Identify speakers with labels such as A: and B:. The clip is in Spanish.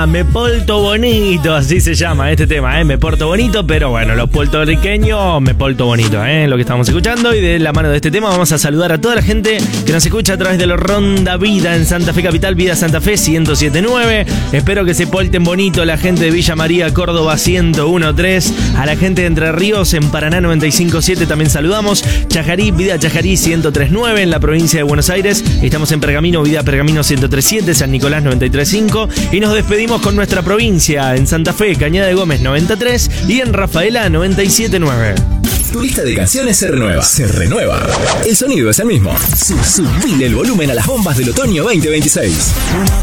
A: llama Me Porto Bonito, así se llama este tema, Me Porto Bonito, pero bueno, los puertorriqueños Me Porto Bonito, lo que estamos escuchando. Y de la mano de este tema vamos a saludar a toda la gente que nos escucha a través de la Ronda Vida en Santa Fe Capital, Vida Santa Fe 107.9. Espero que se porten bonito la gente de Villa María, Córdoba 101.3. A la gente de Entre Ríos en Paraná 95.7 también saludamos. Chajarí, Vida Chajarí 103.9 en la provincia de Buenos Aires. Estamos en Pergamino, Vida Pergamino 103.7, San Nicolás 93.5. Y nos despedimos con nuestra provincia en Santa Fe, Cañada de Gómez 93 y en Rafaela 97.9.
B: Tu lista de canciones se renueva. Se renueva. El sonido es el mismo. Subile el volumen a las bombas del otoño 2026.